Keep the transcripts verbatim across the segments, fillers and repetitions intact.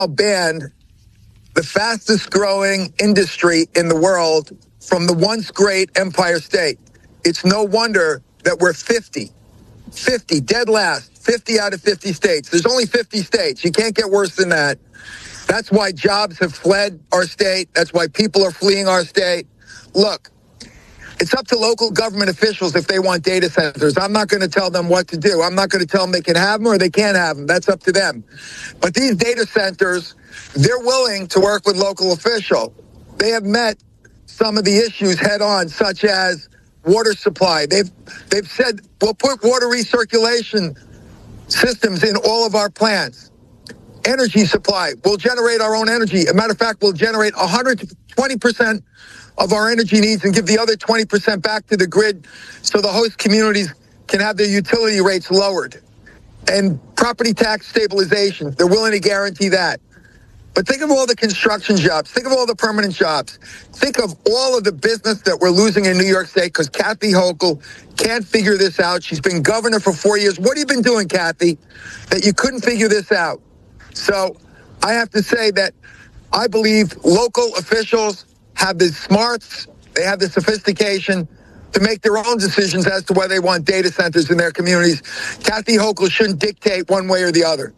banned the fastest growing industry in the world from the once great Empire State. It's no wonder that we're fifty, fifty, dead last, fifty out of fifty states. There's only fifty states. You can't get worse than that. That's why jobs have fled our state. That's why people are fleeing our state. Look, it's up to local government officials if they want data centers. I'm not going to tell them what to do. I'm not going to tell them they can have them or they can't have them. That's up to them. But these data centers, they're willing to work with local officials. They have met some of the issues head on, such as water supply. They've they've said we'll put water recirculation systems in all of our plants. Energy supply, we'll generate our own energy. As a matter of fact, we'll generate one hundred twenty percent of our energy needs and give the other twenty percent back to the grid so the host communities can have their utility rates lowered. And property tax stabilization, they're willing to guarantee that. But think of all the construction jobs. Think of all the permanent jobs. Think of all of the business that we're losing in New York State because Kathy Hochul can't figure this out. She's been governor for four years. What have you been doing, Kathy, that you couldn't figure this out? So I have to say that I believe local officials have the smarts, they have the sophistication to make their own decisions as to whether they want data centers in their communities. Kathy Hochul shouldn't dictate one way or the other.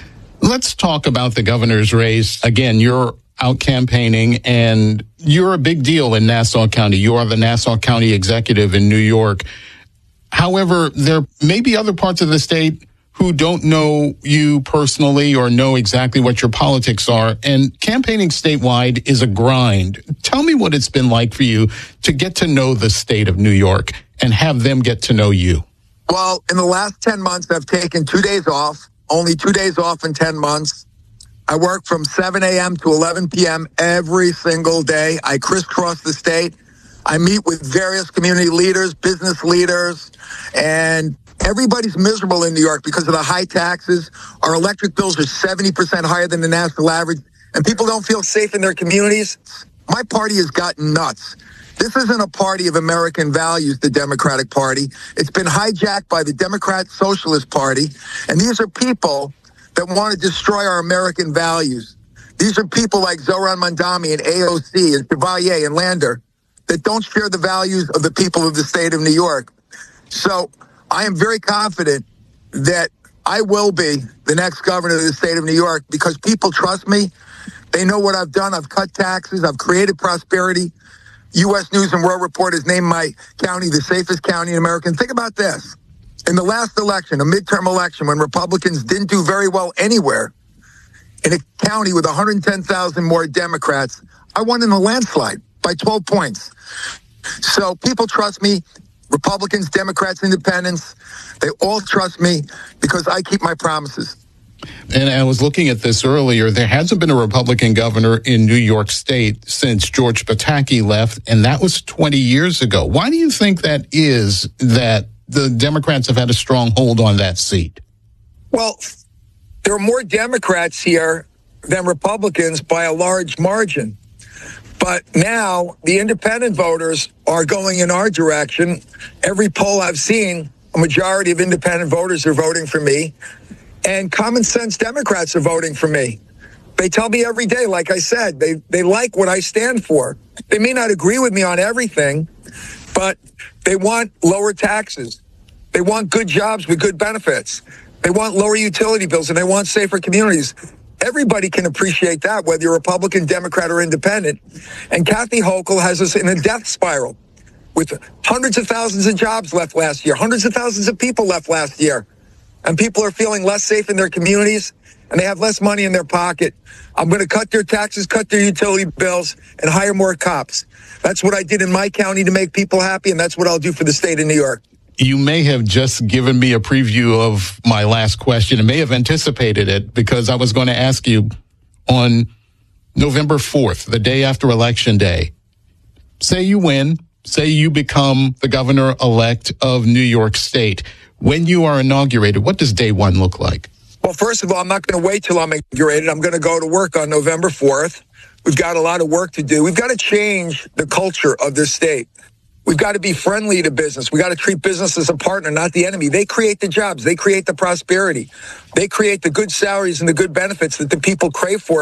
Let's talk about the governor's race. Again, you're out campaigning, and you're a big deal in Nassau County. You are the Nassau County executive in New York. However, there may be other parts of the state who don't know you personally or know exactly what your politics are. And campaigning statewide is a grind. Tell me what it's been like for you to get to know the state of New York and have them get to know you. Well, in the last ten months, I've taken two days off. Only two days off in ten months. I work from seven a.m. to eleven p.m. every single day. I crisscross the state. I meet with various community leaders, business leaders, and everybody's miserable in New York because of the high taxes. Our electric bills are seventy percent higher than the national average, and people don't feel safe in their communities. My party has gotten nuts. This isn't a party of American values, the Democratic Party. It's been hijacked by the Democrat Socialist Party, and these are people that want to destroy our American values. These are people like Zohran Mamdani and A O C and Chevalier and Lander that don't share the values of the people of the state of New York. So I am very confident that I will be the next governor of the state of New York because people trust me. They know what I've done. I've cut taxes. I've created prosperity. U S News and World Report has named my county the safest county in America. And think about this. In the last election, a midterm election, when Republicans didn't do very well anywhere, in a county with one hundred ten thousand more Democrats, I won in a landslide by twelve points. So people trust me. Republicans, Democrats, Independents, they all trust me because I keep my promises. And I was looking at this earlier. There hasn't been a Republican governor in New York State since George Pataki left, and that was twenty years ago. Why do you think that is that the Democrats have had a strong hold on that seat? Well, there are more Democrats here than Republicans by a large margin. But now the independent voters are going in our direction. Every poll I've seen, a majority of independent voters are voting for me. And common sense Democrats are voting for me. They tell me every day, like I said, they, they like what I stand for. They may not agree with me on everything, but they want lower taxes. They want good jobs with good benefits. They want lower utility bills, and they want safer communities. Everybody can appreciate that, whether you're Republican, Democrat, or Independent. And Kathy Hochul has us in a death spiral with hundreds of thousands of jobs left last year, hundreds of thousands of people left last year. And people are feeling less safe in their communities, and they have less money in their pocket. I'm going to cut their taxes, cut their utility bills, and hire more cops. That's what I did in my county to make people happy, and that's what I'll do for the state of New York. You may have just given me a preview of my last question and may have anticipated it, because I was going to ask you on November fourth, the day after Election Day, say you win, say you become the governor-elect of New York State. When you are inaugurated, what does day one look like? Well, first of all, I'm not going to wait till I'm inaugurated. I'm going to go to work on November fourth. We've got a lot of work to do. We've got to change the culture of this state. We've got to be friendly to business. We got to treat business as a partner, not the enemy. They create the jobs. They create the prosperity. They create the good salaries and the good benefits that the people crave for.